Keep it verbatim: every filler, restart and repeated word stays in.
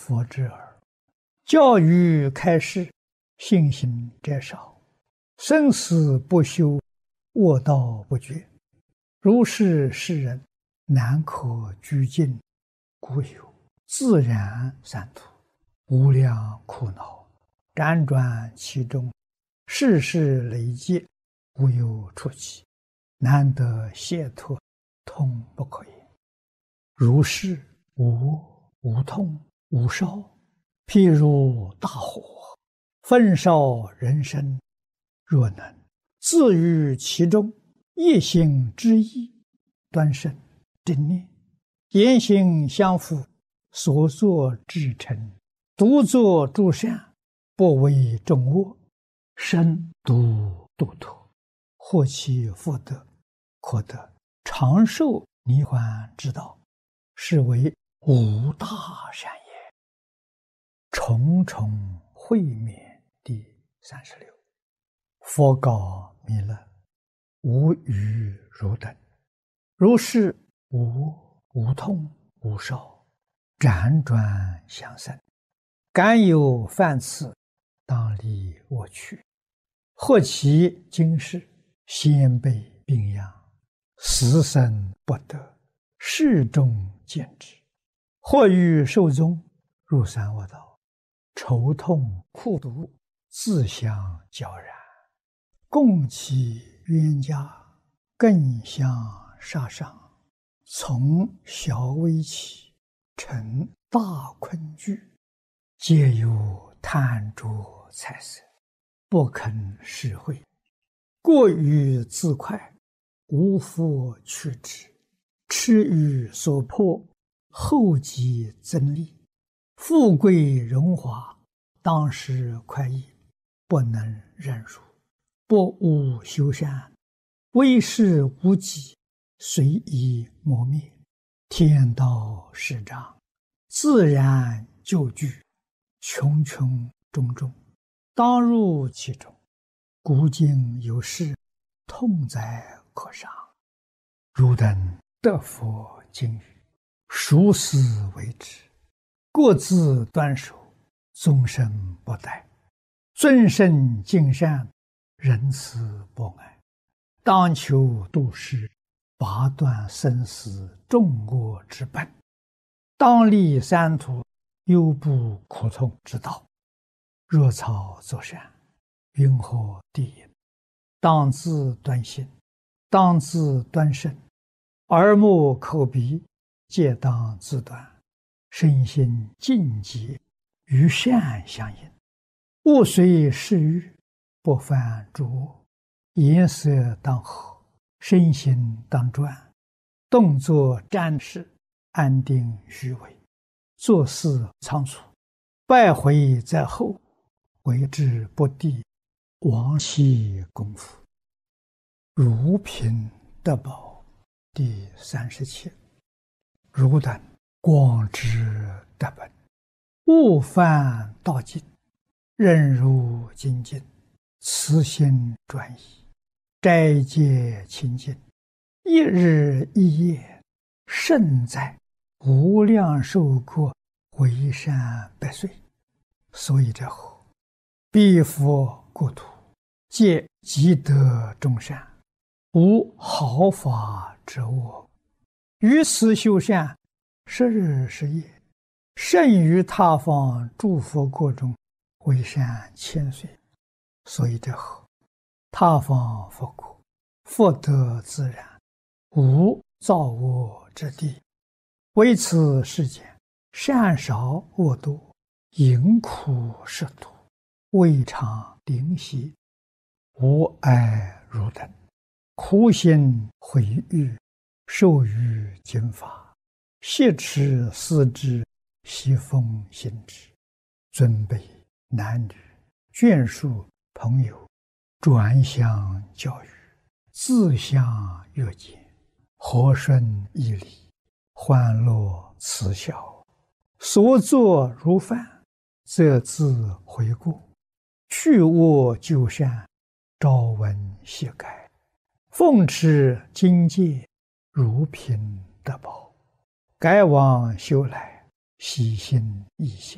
佛之耳。教育开示，信行者少，生死不休，卧道不绝。如是世人，难可居尽，故有自然三途，无量苦恼，辗转其中，世事累劫，无有出期，难得解脱，痛不可言。如是无无痛无烧，譬如大火，焚烧人身。若能自于其中，一心之意，端身正念，言行相符，所作至诚，独作诸善，不为众恶，身独度脱，获其福德，可得长寿离患之道，是为无大善也。重重会面第三十六。佛告弥勒：无余如等，如是无无痛无烧，辗转相生，敢有犯次，当离我去。或其今世，先辈病殃，死生不得，世众见之；或欲寿终，入三恶道，愁痛苦毒，自相交然，共其冤家，更相杀伤，从小危起，成大困惧，皆有贪着财色，不肯施惠，过于自快，无复去之，痴于所迫，后继增利，富贵荣华，当时快意，不能忍辱，不务修善，为事无己，随意磨灭，天道施障，自然就具，穷穷种种，当入其中。古今有事，痛哉可伤。汝等得佛经语，熟思为之，各自端守，终身不殆，尊圣敬善，仁慈博爱，当求度世，拔断生死众恶之本，当立三途，忧怖苦痛之道。若草作善，云何地也？当自端心，当自端身，耳目口鼻皆当自端，身心净洁，与善相应，勿随世欲，不犯诸恶，颜色当和，身心当专，动作瞻视，安定虚伪，做事仓促，败毁在后，为之不第，亡其功夫。如贫得宝第三十七。汝等广知德本，勿犯道尽，忍辱精进，慈心专一，斋戒清净，一日一夜，胜在无量寿国，为善百岁。所以者后，彼佛国土，皆积德众善，无毫发之恶。于此修善，十日十夜，胜于他方诸佛国中，为善千岁。所以者后，他方佛国，福德自然，无造恶之地。为此世间，善少恶多，淫苦食毒，未尝灵犀，无碍汝等，苦心毁誉，受于经法，挟持思之，习奉行之，尊卑男女，眷属朋友，转相教育，自相约见，和顺义理，欢乐慈孝，所作如饭，则自悔过，去恶就善，朝闻夕改，奉持经戒，如贫得宝，改往修来，喜心易现。